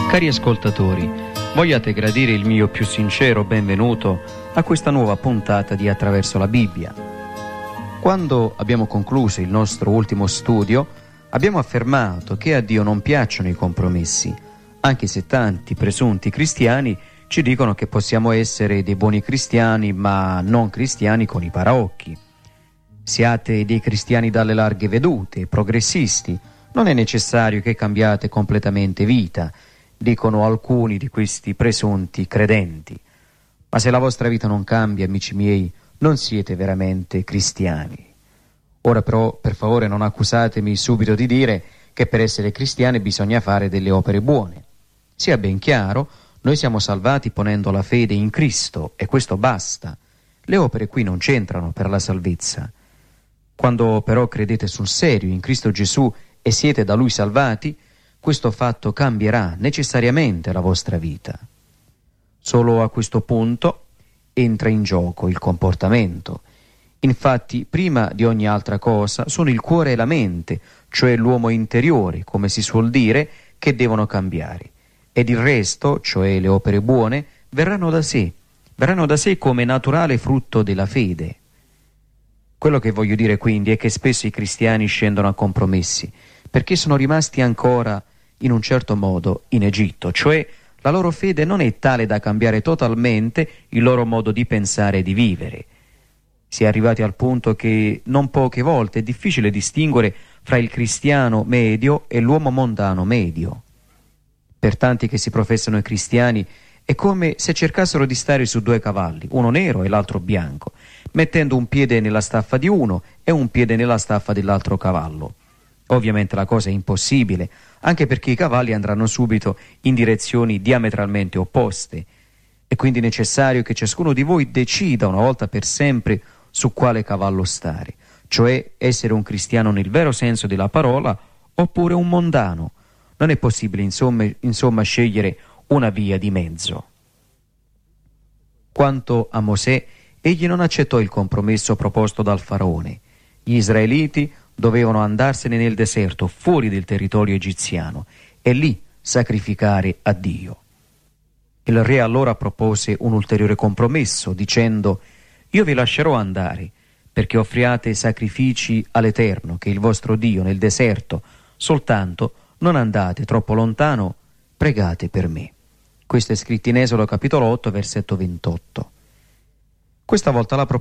Cari ascoltatori, vogliate gradire il mio più sincero benvenuto a questa nuova puntata di Attraverso la Bibbia. Quando abbiamo concluso il nostro ultimo studio, abbiamo affermato che a Dio non piacciono i compromessi, anche se tanti presunti cristiani ci dicono che possiamo essere dei buoni cristiani, ma non cristiani con i paraocchi. Siate dei cristiani dalle larghe vedute, progressisti, non è necessario che cambiate completamente vita, dicono alcuni di questi presunti credenti. Ma se la vostra vita non cambia, amici miei, non siete veramente cristiani. Ora però, per favore, non accusatemi subito di dire che per essere cristiani bisogna fare delle opere buone. Sia ben chiaro, noi siamo salvati ponendo la fede in Cristo e questo basta. Le opere qui non c'entrano per la salvezza. Quando però credete sul serio in Cristo Gesù e siete da Lui salvati, questo fatto cambierà necessariamente la vostra vita. Solo a questo punto entra in gioco il comportamento. Infatti, prima di ogni altra cosa, sono il cuore e la mente, cioè l'uomo interiore, come si suol dire, che devono cambiare. Ed il resto, cioè le opere buone, verranno da sé come naturale frutto della fede. Quello che voglio dire quindi è che spesso i cristiani scendono a compromessi, perché sono rimasti ancora in un certo modo in Egitto, cioè la loro fede non è tale da cambiare totalmente il loro modo di pensare e di vivere. Si è arrivati al punto che non poche volte è difficile distinguere fra il cristiano medio e l'uomo mondano medio. Per tanti che si professano cristiani è come se cercassero di stare su due cavalli, uno nero e l'altro bianco, mettendo un piede nella staffa di uno e un piede nella staffa dell'altro cavallo. Ovviamente la cosa è impossibile, anche perché i cavalli andranno subito in direzioni diametralmente opposte. È quindi necessario che ciascuno di voi decida una volta per sempre su quale cavallo stare, cioè essere un cristiano nel vero senso della parola oppure un mondano. Non è possibile insomma scegliere una via di mezzo. Quanto a Mosè, egli non accettò il compromesso proposto dal faraone. Gli israeliti dovevano andarsene nel deserto, fuori del territorio egiziano, e lì sacrificare a Dio. Il re allora propose un ulteriore compromesso, dicendo: «Io vi lascerò andare, perché offriate sacrifici all'Eterno, che è il vostro Dio, nel deserto, soltanto non andate troppo lontano, pregate per me». Questo è scritto in Esodo capitolo 8, versetto 28. Questa volta la